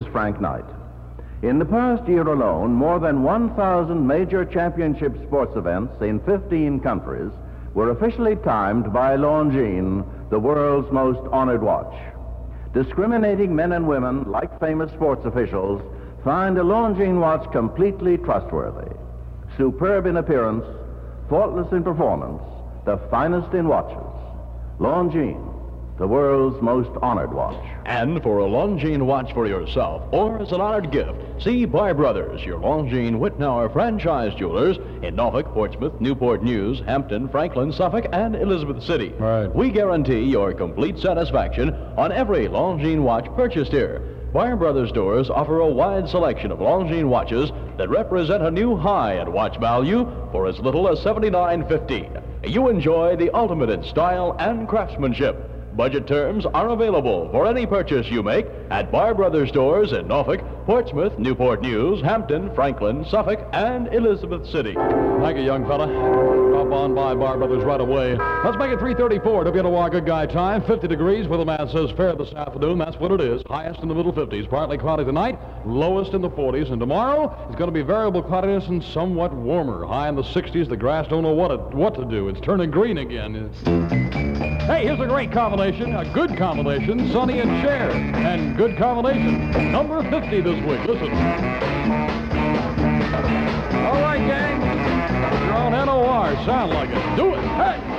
Frank Knight. In the past year alone, more than 1,000 major championship sports events in 15 countries were officially timed by Longines, the world's most honored watch. Discriminating men and women, like famous sports officials, find a Longines watch completely trustworthy. Superb in appearance, faultless in performance, the finest in watches. Longines, the world's most honored watch. And for a Longines watch for yourself or as an honored gift, see Bar Brothers, your Longines Whitnauer franchise jewelers in Norfolk, Portsmouth, Newport News, Hampton, Franklin, Suffolk, and Elizabeth City. Right. We guarantee your complete satisfaction on every Longines watch purchased here. Bar Brothers stores offer a wide selection of Longines watches that represent a new high in watch value for as little as $79.50. You enjoy the ultimate in style and craftsmanship. Budget terms are available for any purchase you make at Bar Brothers stores in Norfolk, Portsmouth, Newport News, Hampton, Franklin, Suffolk, and Elizabeth City. Thank you, young fella. Drop on by Bar Brothers right away. Let's make it 3:34 to WNOR Good Guy time. 50 degrees where the man says fair this afternoon. That's what it is. Highest in the middle 50s. Partly cloudy tonight. Lowest in the 40s. And tomorrow is going to be variable cloudiness and somewhat warmer. High in the 60s. The grass don't know what to do. It's turning green again. Hey, here's a great combination. A good combination. Sonny and Cher. And good combination. Number 50 this week. Listen. All right, gang. You're on NOR. Sound like it. Do it. Hey!